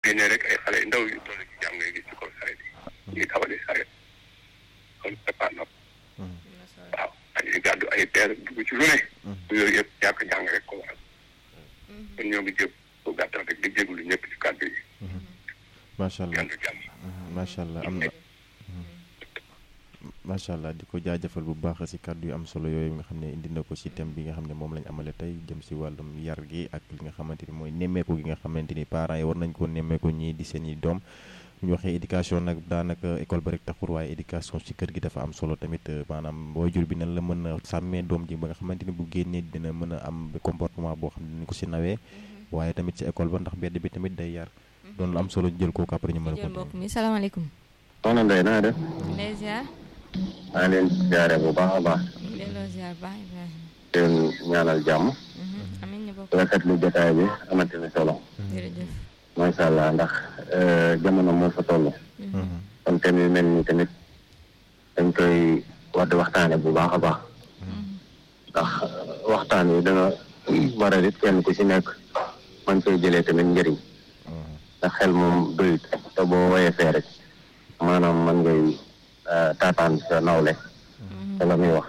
génne rek ay xale yu ndaw yu toll ci jàng yi ci kaw saret yi ñuy tawali saret kon départ na waaw dañuy gàddu ay teer dugg ci lu ne yooyu yëpp ñàkk jàng rek ko waral kon ñoo ngi jëpp bu gàttal rek di jégalu ñëpp ci kàddu yi macha allah yandu jàmm macha allah am na macha allah di ko jaajëfal bu baax si kàddu yu am solo yooyu nga xam ne indi na ko si thème bi nga xam ne moom lañ amale tey jëm si wàllum yar gi ak li nga xamante ni mooy nemmeeku gi nga xamante ni parents yi war nañ ko nemmeeku ñii di seen i doom ñu waxee éducation nag daanaka école ba rek taxul waaye éducation si kër gi dafa am solo tamit maanaam waajur bi nan la mën a sàmmee doom ji ba nga xamante ni bu génnee dina mën a am comportement boo xam ne ni ko si nawee waaye tamit si école ba ndax mbedd bi tamit day yar doon lu am solo jël kooku après ñu mën a jël mbokk mi salaamaaleykum. soxna Ndeye naa def. lay ziar. maa leen ziare bu baax a baax. delloo ziar baax Ibrahima. leen ñaanal jàmm. amiin ñu bokk. rafetlu jotaay bi amati na solo. jërëjëf. macha allah ndax jamono moo fa toll. kon thème yu mel nii tamit dañ koy war di waxtaane bu baax a baax. ndax waxtaan wi dana waral it kenn ku ci nekk man koy jëlee tamit njëriñ. ndax xel moom doyut te boo woyee fee rek maanaam man ngay taataan sa nawle te la muy wax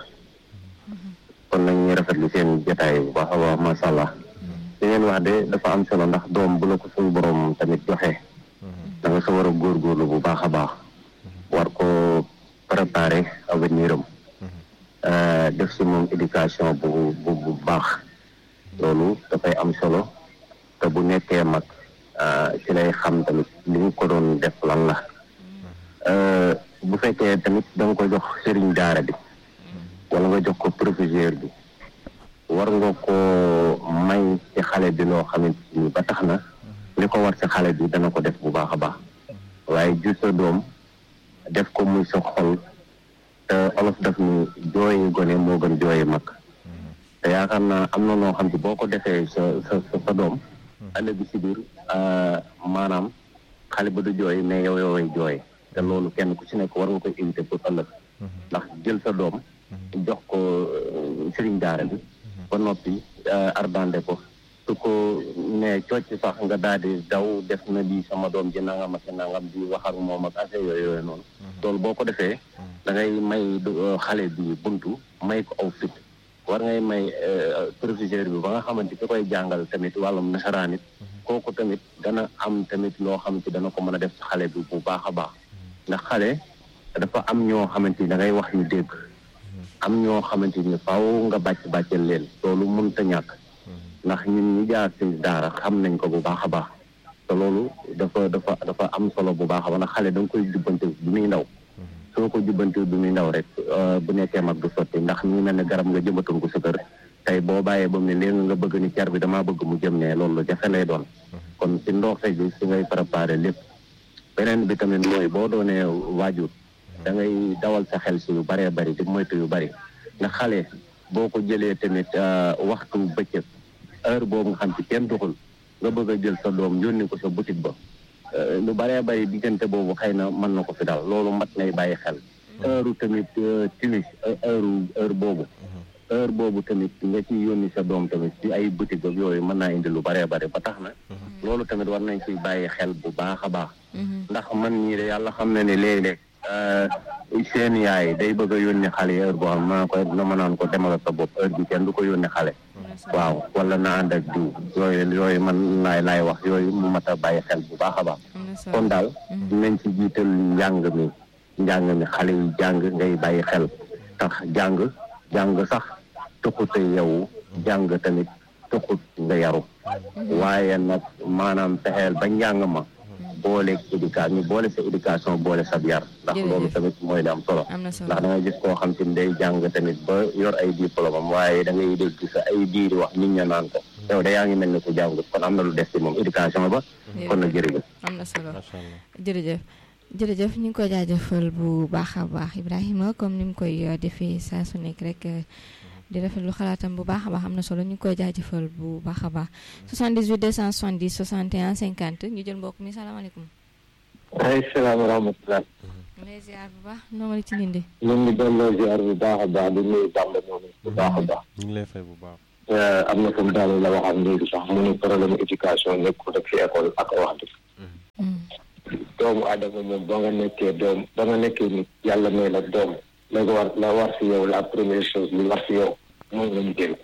kon nag ñu rafetlu seen jotaay bu baax a baax macha allah li ngeen wax de dafa am solo ndax doom bu la ko suñu borom tamit joxe da nga sa war a góorgóorlu bu baax a baax war ko préparer avenir am def si moom éducation bu baax loolu dafay am solo te bu nekkee mag ci lay xam tamit li nga ko doon def lan la bu fekkee tamit da nga ko jox sëriñ daara bi wala nga jox ko professeur bi war nga ko may ci xale bi loo xamante ni ba tax na li ko war ci xale bi dana ko def bu baax a baax waaye jur sa doom def ko muy sa xol te olof daf ni jooyi gone moo gën jooyi mag te yaakaar naa am na loo xam ne boo ko defee sa doom ëllëg bi si biir maanaam xale ba du jooy mais yow yoway jooy te loolu kenn ku ci nekk war nga koy éviter pour ëllëg ndax jël sa doom jox ko sëriñ daara bi ba noppi ardande ko su ko ne cocc sax nga daal di daw def na lii sama doom ji nangam ak nangam di wax ak moom ak affaire yooyu noonu loolu boo ko defee da ngay may xale bi buntu may ko aw fit war ngay may professeur bi ba nga xamante ki koy jàngal tamit wàllum nasaraan it kooku tamit dana am tamit loo xamante dana ko mën a def ci xale bi bu baax a baax ndax xale dafa am ñoo xamante ni da ngay wax ñu dégg am ñoo xamante ni faaw nga bàcceel leen loolu mënut a ñàkk ndax ñun ñi jaar ci daara xam nañ ko bu baax a baax te loolu dafa am solo bu baax a baax ndax xale da nga koy jubbante bu muy ndaw soo ko jubbante bu muy ndaw rek bu nekkee mag du sotti ndax mi ngi mel ne garab nga jëmbatoon ko sa kër tey boo bàyyee ba mu ne léegi nga bëgg ni car bi damaa bëgg mu jëm ne loolu jafe lay doon kon ci ndoxte bi si ngay préparé lépp beneen bi tamit mooy boo doonee waajur da ngay dawal sa xel si yu bëree bëri di moytu yu bëri ndax xale boo ko jëlee tamit waxtu bëccëg heure boobu nga xam ci kenn doxul nga bëgg a jël sa doom yónni ko sa boutique ba lu bëree bëri diggante boobu xëy na mën na ko fi dal loolu mat ngay bàyyi xel heure tamit timis heure boobu tamit nga ci yónni sa doom tamit ci ay boutique ak yooyu mën naa indi lu bëree bëri ba tax na loolu tamit war nañ ci bàyyi xel bu baax a baax ndax man ñii de yàlla xam na ne léeg-léeg seen yaay day bëgg a yónni xale yi heure boo xam maa koy na ma naan ko demal sa bopp heure bi kenn du ko yónni xale waaw wala na ànd ak diw yooyu man laay wax yooyu mu mat a bàyyi xel bu baax a baax kon daal dinañ ci jiital njàng mi xale yi jàng ngay bàyyi xel tax jàng sax tuxute yow jàng tamit tuxut nga yaru waaye nag maanaam fexeel ba njàng ma boole éducation ñu boole sa éducation boole sa yar ndax loolu tamit mooy li am solo ndax da ngay gis koo xam te ni day jàng tamit ba yor ay diplôme am waaye da ngay dégg sa ay biiri wax nit ña naan ko yow da yaa ngi mel ni ku jàngut kon am na lu des ci moom éducation ba kon nag jërëjëf am na solo jërëjëf ñu ngi koy jaajëfal bu baax a baax Ibrahima comme ni mu koy defee saa su nekk rek di rafetlu xalaatam bu baax a baax am na solo ñu ngi koy jaajëfal bu baax a baax 78 270 61 50 ñu jël mbokk mi salaamaaleykum. ay salaam wa rahmatulah. ñu lay ziar bu baax noo ma la ci nindi. ñu ngi doon ziar bu baax a baax di nuyu Tamba noonu bu baax a baax. ñu ngi lay fay bu baax. am na comme daal la waxam léegi sax mu ne problème éducation nekkul rek ci école ak wax dëgg. doomu aadama moom ba nga nekkee nit yàlla may la doom la war si yow la première chose li war si yow moom nga niteel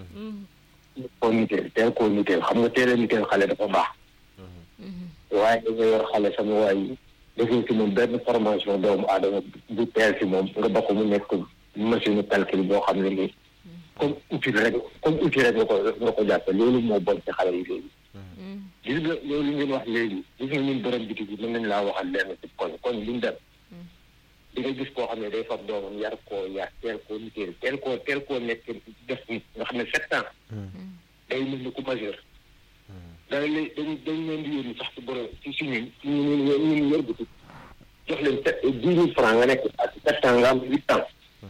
ko teel koo niteel xam nga teel a niteel xale dafa baax waaye da nga yor xale sama waay defee si moom benn formation doomu aadama bu teel si moom nga bokk mu nekk machine calcul boo xam ne nii comme outil rek nga ko jàppe loolu moo bon ci xale yi léegi gis nga loolu ngeen wax léegi gis nga ñun borom bitig yi mën nañ laa waxal lenn ci koñ luñ dem di nga gis koo xam ne day fab doomam yar teel koo niteel teel koo nekk def nit nga xam ne 7 ans day mel ni ku majeur dañ leen di yónni sax ci borom ci ñun yor bitig jox leen 10 000 francs nga nekk ak 7 ans nga am 8 ans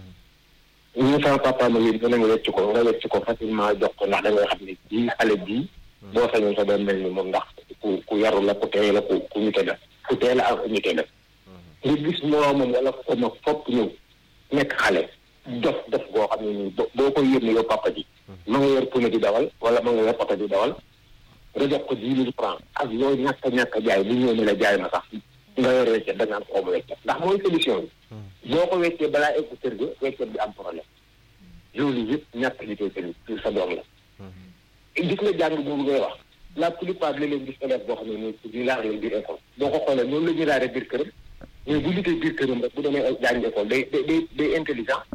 ñu sama papa ma yéen dana nga wecc ko facilement jox ko ndax da ngay xam ne bii xale bii boo sañoon sa doon mel ni moom ndax ku yaru la ku teey la ku nite la ku teel a ak nite la nga gis moroomam wala ko ma fopp ñëw nekk xale dof boo xam ne nii boo koy yónni yow papa ji ma nga yor pune di dawal wala ma nga yor oto di dawal nga jox ko 10 000 francs ak yooyu ñàkk jaay bu ñëw ne la jaay ma sax nga yor weccet da nga am xoomu weccet ndax mooy solution bi boo ko weccee balaa egg kër ga weccet bi am problème loolu yëpp ñàkk nitee tamit pour sa doom la gis nga jàng boobu ngay wax la plupart léeg-léeg gis élève boo xam ne nii di laar leen biir école boo ko xoolee noonu la ñuy laaree biir këram mais bu nitee biir këram rek bu demee jàng école day intelligent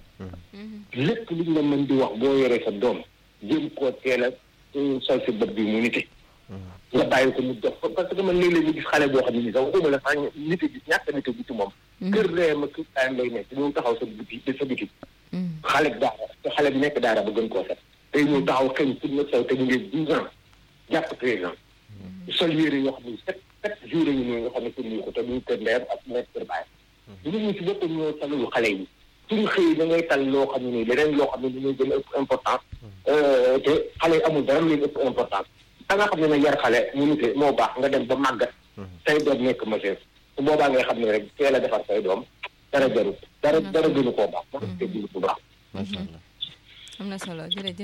lépp li ñu la mën di wax boo yoree sa doom jëm koo teel a sol si bopp bi mu nite nga bàyyi ko mu dox parce que man léeg-léeg ñu gis xale boo xam ne nii sax waxuma la sax nite bi ñàkk nite bi ci moom kër reema kër taayam lay nekk ñëw taxaw sa biti xale bi daara te xale bi nekk daara ba gën koo set tey ñëw taxaw xëy pour nga saw te ñu ngi 12 ans jàpp 13 ans sol yére yoo xam ne 7 jours yi ñoo nga xam ne pour ñu ko te duñ kër ndeyam ak nekk kër baayam nit ñi si boppam ñoo talalu xale yi suñu xëy da ngay tal loo xam ne nii leneen loo xam ne ni ñuy gën a ëpp importance te xale yi amul dara leen ëpp importance da nga xam ne nag yar xale mu nite moo baax nga dem ba màggat say doom nekk majeur su boobaa ngay xam ne rek teel a defar say doom dara jarut dara gënu koo baax ma te gënu ko baax macha allah am na solo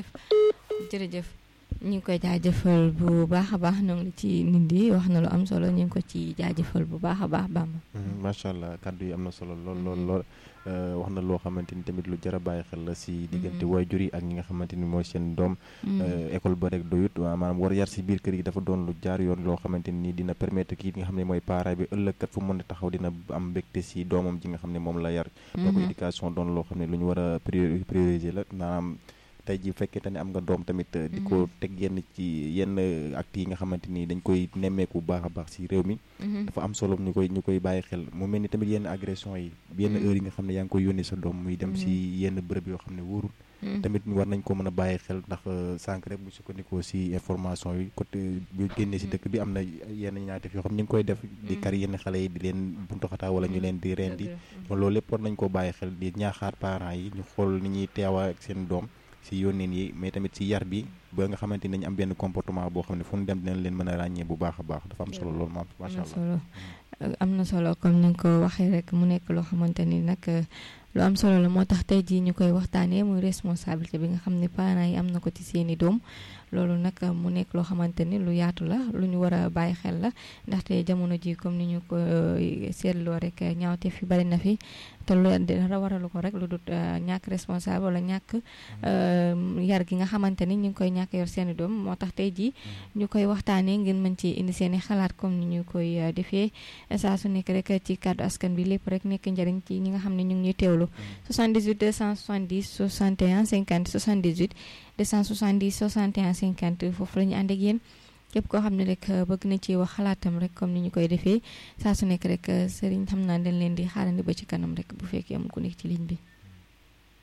jërëjëf ñu ngi koy jaajëfal bu baax a baax ñoo ngi ci nit yi wax na lu am solo ñu ngi ko ci jaajëfal bu baax a baax Bamba macha allah kàddu yi am na solo lool wax na loo xamante ni tamit lu jar a bàyyi xel la si diggante waajur yi ak ñi nga xamante ni mooy seen doom école ba rek doyut maanaam war yar si biir kër yi dafa doon lu jaar yoon loo xamante ni dina permettre kii nga xam ne mooy parent bi ëllëg kat fu mën a taxaw dina am mbégte si doomam ji nga xam ne moom la yar donc éducation doon loo xam ne lu ñu war a prioriser la maanaam tey ji fekkente ne am nga doom tamit di ko teg yenn actes yi nga xamante ni dañ koy nemmeeku bu baax a baax si réew mi dafa am solo ñu koy bàyyi xel mu mel ni tamit yenn agression yi yenn heure yi nga xam ne yaa ngi koy yónnee sa doom muy dem si yenn bërëb yoo xam ne wóorul tamit war nañ ko mën a bàyyi xel ndax sànq rek bu sukkandikoo si information yi côté bu génnee si dëkk bi am na yenn ñaatef yoo xam ñu ngi koy def di kar yenn xale yi di leen buntuxataa wala ñu leen di rendi loolu lépp war nañ ko bàyyi xel di ñaaxaar parents yi ñu xool ni ñuy teewaa ak seen doom si yónneen yi mais tamit si yar bi ba nga xamante ni dañu am benn comportement boo xam ne fu ñu dem dinañ leen mën a ràññee bu baax a baax dafa am solo loolu maam macha allah am na solo comme ni nga ko waxee rek mu nekk loo xamante ni nag lu am solo la moo tax tey jii ñu koy waxtaanee muy responsabilité bi nga xam ne parents yi am na ko ci seeni doom loolu nag mu nekk loo xamante ni lu yaatu la lu ñu war a bàyyi xel la ndaxte jamono ji comme ni ñu ko seetloo rek ñaawte fi bari na fi te lu dara waralu ko rek lu dul ñàkk responsable wala ñàkk yar gi nga xamante ni ñu ngi koy ñàkk yor seeni doom moo tax tey jii ñu koy waxtaanee ngeen mën ci indi seeni xalaat comme ni ñu koy defee saa su nekk rek ci kàddu askan bi lépp rek nekk njëriñ ci ñi nga xam ne ñu ngi ñuy teewlu 78 270 61 50 78 270 61 50 foofu la ñu ànd ak yéen képp koo xam ne rek bëgg na ci wax xalaatam rek comme ni ñu koy defee saa su nekk rek Serigne xam naa dañ leen di xaarandi ba ci kanam rek bu fekkee am ku nekk ci ligne bi.